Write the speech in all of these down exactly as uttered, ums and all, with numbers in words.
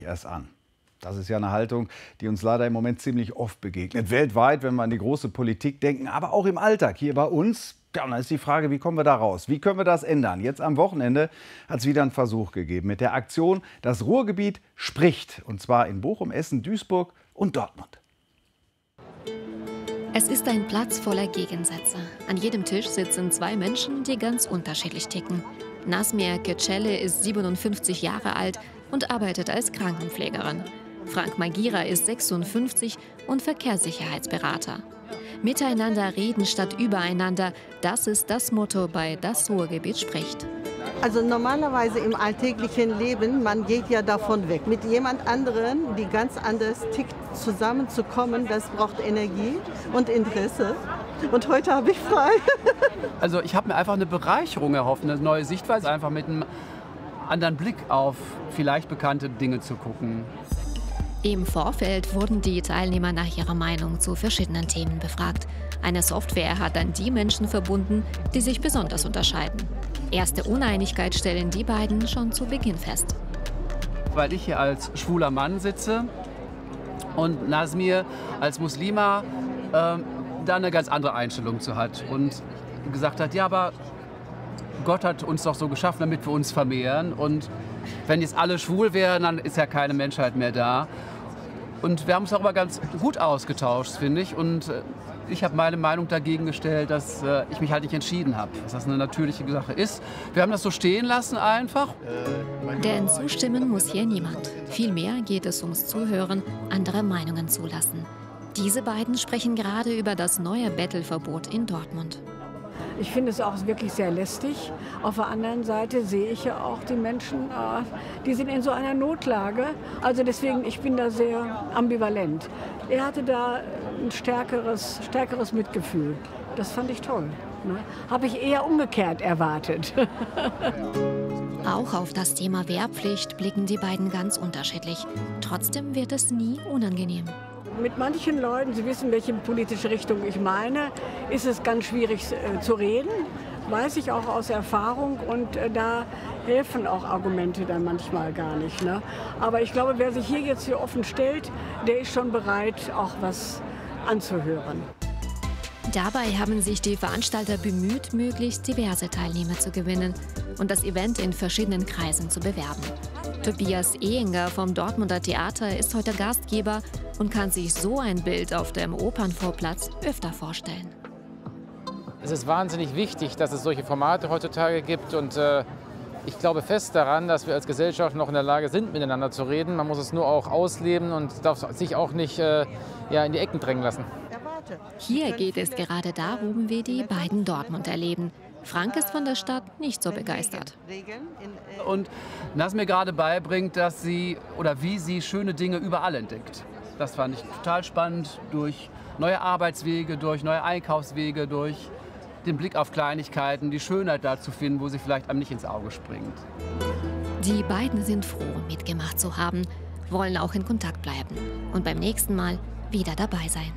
erst an. Das ist ja eine Haltung, die uns leider im Moment ziemlich oft begegnet. Weltweit, wenn wir an die große Politik denken, aber auch im Alltag hier bei uns. Ja, und dann ist die Frage, wie kommen wir da raus? Wie können wir das ändern? Jetzt am Wochenende hat es wieder einen Versuch gegeben mit der Aktion Das Ruhrgebiet spricht. Und zwar in Bochum, Essen, Duisburg und Dortmund. Es ist ein Platz voller Gegensätze. An jedem Tisch sitzen zwei Menschen, die ganz unterschiedlich ticken. Nazmiye Kecelle ist siebenundfünfzig Jahre alt und arbeitet als Krankenpflegerin. Frank Magira ist sechsundfünfzig und Verkehrssicherheitsberater. Miteinander reden statt übereinander, das ist das Motto bei Das Ruhrgebiet spricht. Also normalerweise im alltäglichen Leben, man geht ja davon weg. Mit jemand anderen, die ganz anders tickt, zusammenzukommen, das braucht Energie und Interesse. Und heute habe ich frei. Also ich habe mir einfach eine Bereicherung erhofft, eine neue Sichtweise, einfach mit einem anderen Blick auf vielleicht bekannte Dinge zu gucken. Im Vorfeld wurden die Teilnehmer nach ihrer Meinung zu verschiedenen Themen befragt. Eine Software hat dann die Menschen verbunden, die sich besonders unterscheiden. Erste Uneinigkeit stellen die beiden schon zu Beginn fest. Weil ich hier als schwuler Mann sitze und Nazmiye als Muslima äh, da eine ganz andere Einstellung zu hat und gesagt hat, ja, aber Gott hat uns doch so geschaffen, damit wir uns vermehren. Und wenn jetzt alle schwul wären, dann ist ja keine Menschheit mehr da. Und wir haben uns darüber ganz gut ausgetauscht, finde ich. Und ich habe meine Meinung dagegen gestellt, dass äh, ich mich halt nicht entschieden habe, dass das eine natürliche Sache ist. Wir haben das so stehen lassen einfach. Denn zustimmen muss hier niemand. Vielmehr geht es ums Zuhören, andere Meinungen zulassen. Diese beiden sprechen gerade über das neue Bettelverbot in Dortmund. Ich finde es auch wirklich sehr lästig. Auf der anderen Seite sehe ich ja auch die Menschen, die sind in so einer Notlage. Also deswegen, ich bin da sehr ambivalent. Er hatte da ein stärkeres, stärkeres Mitgefühl. Das fand ich toll. Ne? Habe ich eher umgekehrt erwartet. Auch auf das Thema Wehrpflicht blicken die beiden ganz unterschiedlich. Trotzdem wird es nie unangenehm. Mit manchen Leuten, Sie wissen, welche politische Richtung ich meine, ist es ganz schwierig äh, zu reden. Weiß ich auch aus Erfahrung und äh, da helfen auch Argumente dann manchmal gar nicht. Ne? Aber ich glaube, wer sich hier jetzt hier offen stellt, der ist schon bereit, auch was anzuhören. Dabei haben sich die Veranstalter bemüht, möglichst diverse Teilnehmer zu gewinnen und das Event in verschiedenen Kreisen zu bewerben. Tobias Ehinger vom Dortmunder Theater ist heute Gastgeber und kann sich so ein Bild auf dem Opernvorplatz öfter vorstellen. Es ist wahnsinnig wichtig, dass es solche Formate heutzutage gibt und äh, ich glaube fest daran, dass wir als Gesellschaft noch in der Lage sind, miteinander zu reden. Man muss es nur auch ausleben und darf sich auch nicht äh, ja, in die Ecken drängen lassen. Hier geht es gerade darum, wie die beiden Dortmund erleben. Frank ist von der Stadt nicht so begeistert. Und Nazmiye gerade beibringt, dass sie oder wie sie schöne Dinge überall entdeckt. Das fand ich total spannend, durch neue Arbeitswege, durch neue Einkaufswege, durch den Blick auf Kleinigkeiten, die Schönheit da zu finden, wo sie vielleicht einem nicht ins Auge springt. Die beiden sind froh, mitgemacht zu haben, wollen auch in Kontakt bleiben und beim nächsten Mal wieder dabei sein.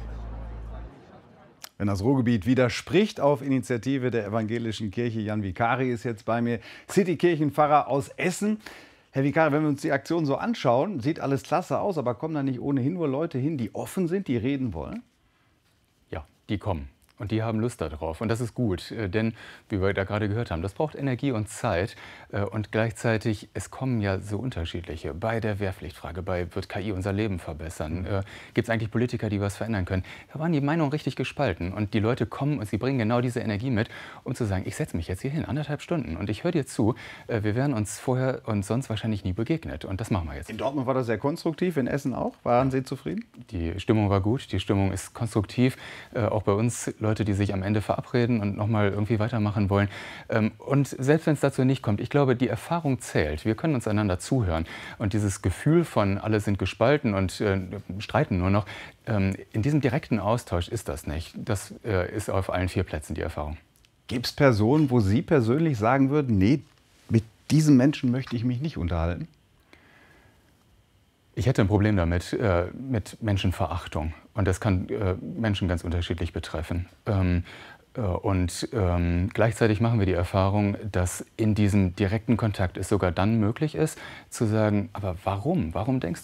Wenn das Ruhrgebiet widerspricht, auf Initiative der Evangelischen Kirche. Jan Vicari ist jetzt bei mir, Citykirchenpfarrer aus Essen. Herr Vicari, wenn wir uns die Aktion so anschauen, sieht alles klasse aus, aber kommen da nicht ohnehin nur Leute hin, die offen sind, die reden wollen? Ja, die kommen. Und die haben Lust darauf. Und das ist gut, denn, wie wir da gerade gehört haben, das braucht Energie und Zeit. Und gleichzeitig, es kommen ja so unterschiedliche. Bei der Wehrpflichtfrage, bei wird K I unser Leben verbessern? Äh, Gibt es eigentlich Politiker, die was verändern können? Da waren die Meinungen richtig gespalten. Und die Leute kommen und sie bringen genau diese Energie mit, um zu sagen, ich setze mich jetzt hier hin, anderthalb Stunden. Und ich höre dir zu, äh, wir wären uns vorher und sonst wahrscheinlich nie begegnet. Und das machen wir jetzt. In Dortmund war das sehr konstruktiv, in Essen auch. Waren Sie zufrieden? Die Stimmung war gut, die Stimmung ist konstruktiv. Äh, auch bei uns Leute, die sich am Ende verabreden und noch mal irgendwie weitermachen wollen. Ähm, und selbst wenn es dazu nicht kommt, ich glaube, die Erfahrung zählt. Wir können uns einander zuhören. Und dieses Gefühl von, alle sind gespalten und äh, streiten nur noch, ähm, in diesem direkten Austausch ist das nicht. Das äh, ist auf allen vier Plätzen die Erfahrung. Gibt es Personen, wo Sie persönlich sagen würden, nee, mit diesen Menschen möchte ich mich nicht unterhalten? Ich hätte ein Problem damit, äh, mit Menschenverachtung. Und das kann äh, Menschen ganz unterschiedlich betreffen. Ähm, Und ähm, gleichzeitig machen wir die Erfahrung, dass in diesem direkten Kontakt es sogar dann möglich ist, zu sagen, aber warum? Warum denkst